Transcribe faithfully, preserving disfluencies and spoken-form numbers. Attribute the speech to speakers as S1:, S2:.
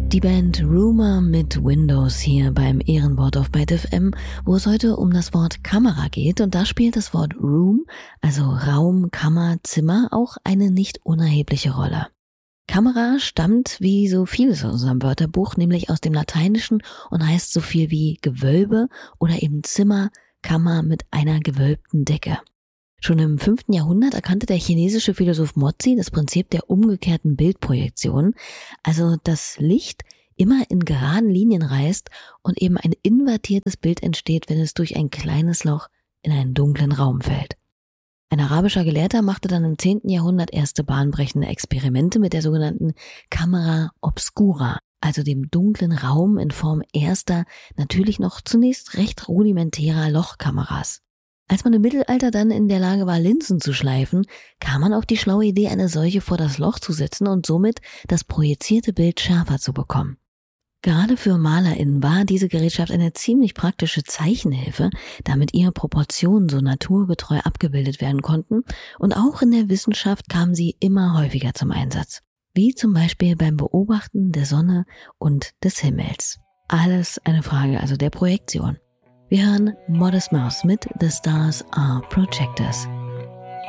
S1: Die Band Rumour mit Windows hier beim Ehrenwort auf Byte F M, wo es heute um das Wort Kamera geht, und da spielt das Wort Room, also Raum, Kammer, Zimmer, auch eine nicht unerhebliche Rolle. Kamera stammt wie so vieles aus unserem Wörterbuch, nämlich aus dem Lateinischen und heißt so viel wie Gewölbe oder eben Zimmer, Kammer mit einer gewölbten Decke. Schon im fünften Jahrhundert erkannte der chinesische Philosoph Mozi das Prinzip der umgekehrten Bildprojektion, also dass Licht immer in geraden Linien reist und eben ein invertiertes Bild entsteht, wenn es durch ein kleines Loch in einen dunklen Raum fällt. Ein arabischer Gelehrter machte dann im zehnten Jahrhundert erste bahnbrechende Experimente mit der sogenannten Camera obscura, also dem dunklen Raum in Form erster, natürlich noch zunächst recht rudimentärer Lochkameras. Als man im Mittelalter dann in der Lage war, Linsen zu schleifen, kam man auf die schlaue Idee, eine solche vor das Loch zu setzen und somit das projizierte Bild schärfer zu bekommen. Gerade für MalerInnen war diese Gerätschaft eine ziemlich praktische Zeichenhilfe, da mit ihr Proportionen so naturgetreu abgebildet werden konnten, und auch in der Wissenschaft kam sie immer häufiger zum Einsatz, wie zum Beispiel beim Beobachten der Sonne und des Himmels. Alles eine Frage also der Projektion. Wir hören Modest Mouse mit The Stars Are Projectors.